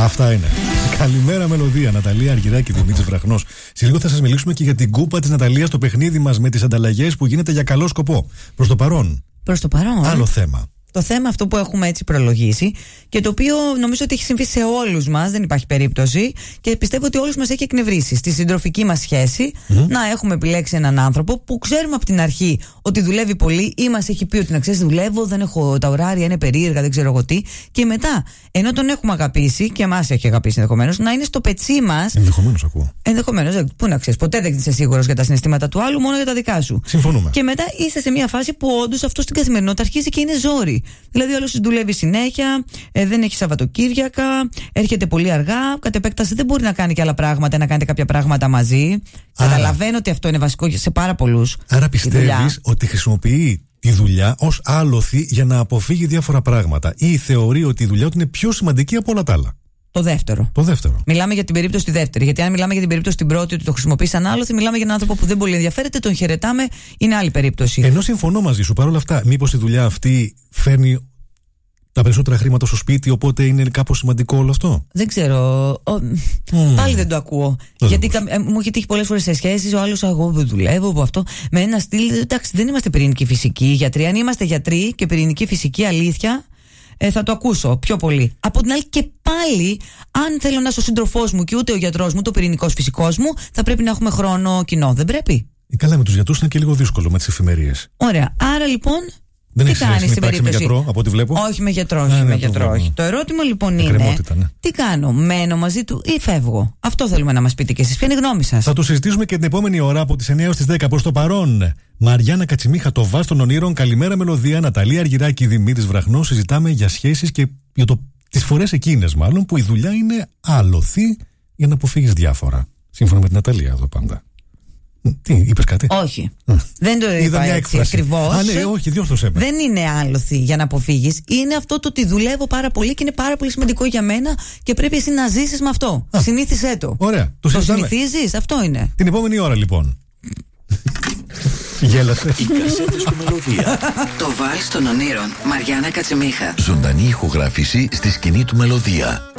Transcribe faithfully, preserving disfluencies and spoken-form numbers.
Αυτά είναι. Καλημέρα, Μελωδία. Ναταλία Αργυράκη, Δημήτρης Βραχνός. Σε λίγο θα σας μιλήσουμε και για την κούπα της Ναταλίας στο παιχνίδι μας με τις ανταλλαγές που γίνεται για καλό σκοπό. Προς το παρόν. Προς το παρόν. Άλλο θέμα. Το θέμα αυτό που έχουμε έτσι προλογίσει και το οποίο νομίζω ότι έχει συμβεί σε όλους μας, δεν υπάρχει περίπτωση, και πιστεύω ότι όλους μας έχει εκνευρίσει στη συντροφική μας σχέση mm. να έχουμε επιλέξει έναν άνθρωπο που ξέρουμε από την αρχή ότι δουλεύει πολύ ή μας έχει πει ότι να ξέρεις δουλεύω, δεν έχω τα ωράρια, είναι περίεργα, δεν ξέρω εγώ τι, και μετά ενώ τον έχουμε αγαπήσει και εμάς έχει αγαπήσει ενδεχομένως, να είναι στο πετσί μας. Ενδεχομένως ακούω. Ενδεχομένως, πού να ξέρεις, ποτέ δεν είσαι σίγουρος για τα συναισθήματα του άλλου, μόνο για τα δικά σου. Συμφωνούμε. Και μετά είσαι σε μια φάση που όντως αυτό στην καθημερινότητα αρχίζει και είναι ζόρι. Δηλαδή, όλος δουλεύει συνέχεια, ε, δεν έχει Σαββατοκύριακα, έρχεται πολύ αργά. Κατ' επέκταση δεν μπορεί να κάνει και άλλα πράγματα, να κάνετε κάποια πράγματα μαζί. Άρα, καταλαβαίνω ότι αυτό είναι βασικό σε πάρα πολλούς. Άρα πιστεύεις ότι χρησιμοποιεί τη δουλειά ως άλοθη για να αποφύγει διάφορα πράγματα, ή θεωρεί ότι η δουλειά του είναι πιο σημαντική από όλα τα άλλα? Το δεύτερο. Το δεύτερο. Μιλάμε για την περίπτωση τη δεύτερη. Γιατί αν μιλάμε για την περίπτωση την πρώτη, ότι το χρησιμοποιεί σαν άλοθη, μιλάμε για έναν άνθρωπο που δεν πολύ ενδιαφέρεται, τον χαιρετάμε, είναι άλλη περίπτωση. Ενώ συμφωνώ μαζί σου, παρόλα αυτά, μήπως η δουλειά αυτή φέρνει τα περισσότερα χρήματα στο σπίτι, οπότε είναι κάπως σημαντικό όλο αυτό? Δεν ξέρω. Ο... Mm. Πάλι δεν το ακούω. Το γιατί κα... ε, μου έχει τύχει πολλές φορές σε σχέσεις, ο άλλος εγώ δουλεύω από αυτό. Με ένα στυλ. Εντάξει, δεν είμαστε πυρηνική φυσική γιατροί. Αν είμαστε γιατροί και πυρηνική φυσική, αλήθεια, ε, θα το ακούσω πιο πολύ. Από την άλλη, και πάλι, αν θέλω να είσαι ο σύντροφός μου και ούτε ο γιατρός μου, το πυρηνικός φυσικός μου, θα πρέπει να έχουμε χρόνο κοινό. Δεν πρέπει? Ε, καλά, με τους γιατρούς είναι και λίγο δύσκολο με τις εφημερίες. Ωραία. Άρα λοιπόν. Δεν έχει σχέση με πράξη με γιατρό, από ό,τι βλέπω. Όχι με γιατρό, όχι. Α, με ναι, γιατρό, όχι. Το ερώτημα λοιπόν είναι, ναι. Τι κάνω, μένω μαζί του ή φεύγω? Αυτό θέλουμε να μας πείτε και εσείς. Ποια είναι η γνώμη σας? Θα το συζητήσουμε και την επόμενη ώρα από τις εννιά έως τις δέκα. Προς το παρόν, Μαριάννα Κατσιμίχα, το βάζ των ονείρων. Καλημέρα, Μελωδία. Ναταλία Αργυράκη, Δημήτρης Βραχνός. Συζητάμε για σχέσεις και για το, τις φορές εκείνες, μάλλον, που η δουλειά είναι άλοθη για να αποφύγεις διάφορα. Σύμφωνα με την Ναταλία εδώ πάντα. Τι, είπες κάτι? Όχι. Mm. Δεν το είπα έτσι ακριβώς. Α, ναι, όχι, διόρθωσέ με. Δεν είναι άλοθη για να αποφύγεις. Είναι αυτό το ότι δουλεύω πάρα πολύ και είναι πάρα πολύ σημαντικό για μένα και πρέπει εσύ να ζήσεις με αυτό. Α, συνήθισέ το. Ωραία. Το, το συνηθίζεις, αυτό είναι. Την επόμενη ώρα λοιπόν. Γέλασε. Οι κασέτες του Μελωδία. Το βάζ των ονείρων. Μαριάννα Κατσιμίχα. Ζωντανή ηχογράφηση στη σκηνή του Μελωδία.